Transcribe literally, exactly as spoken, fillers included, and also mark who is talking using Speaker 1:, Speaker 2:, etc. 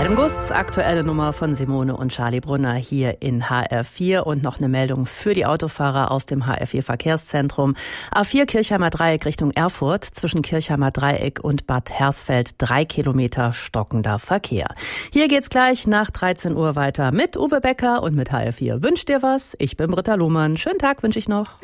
Speaker 1: Bei dem Guss, aktuelle Nummer von Simone und Charlie Brunner hier in H R vier und noch eine Meldung für die Autofahrer aus dem H R vier Verkehrszentrum. A vier Kirchheimer Dreieck Richtung Erfurt, zwischen Kirchheimer Dreieck und Bad Hersfeld drei Kilometer stockender Verkehr. Hier geht's gleich nach dreizehn Uhr weiter mit Uwe Becker und mit H R vier. Wünscht dir was? Ich bin Britta Lohmann. Schönen Tag wünsche ich noch.